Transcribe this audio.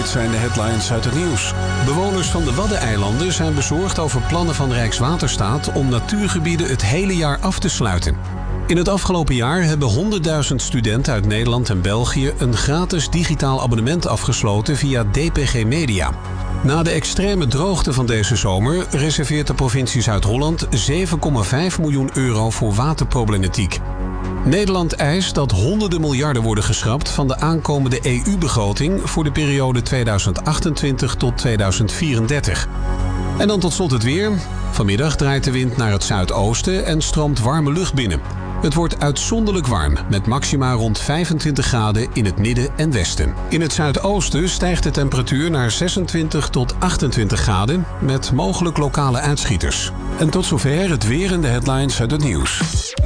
dit zijn de headlines uit het nieuws. Bewoners van de Waddeneilanden zijn bezorgd over plannen van Rijkswaterstaat om natuurgebieden het hele jaar af te sluiten. In het afgelopen jaar hebben 100.000 studenten uit Nederland en België een gratis digitaal abonnement afgesloten via DPG Media. Na de extreme droogte van deze zomer reserveert de provincie Zuid-Holland 7,5 miljoen euro voor waterproblematiek. Nederland eist dat honderden miljarden worden geschrapt van de aankomende EU-begroting voor de periode 2028 tot 2034. En dan tot slot het weer. Vanmiddag draait de wind naar het zuidoosten en stroomt warme lucht binnen. Het wordt uitzonderlijk warm, met maxima rond 25 graden in het midden en westen. In het zuidoosten stijgt de temperatuur naar 26 tot 28 graden, met mogelijk lokale uitschieters. En tot zover het weer en de headlines uit het nieuws.